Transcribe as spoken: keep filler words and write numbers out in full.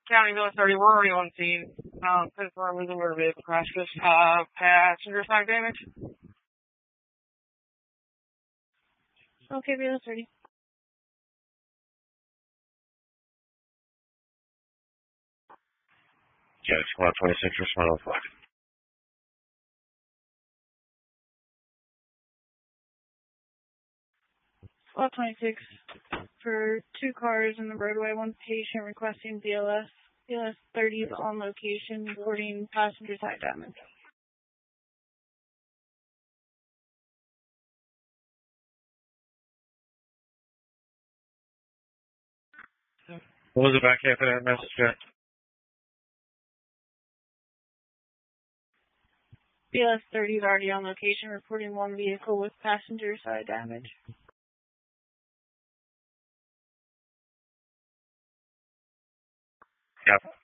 County Village thirty, we're already on scene. Um, confirm is a motor vehicle crash. Just, uh, passenger side damage. Okay, Village thirty. Yeah, Squad twenty-six, respond on flag. Squad twenty-six, for two cars in the roadway, one patient requesting B L S. B L S thirty is on location, reporting passenger side damage. What was the back half of that message, Jack? B L S thirty is already on location, reporting one vehicle with passenger side damage. Yep.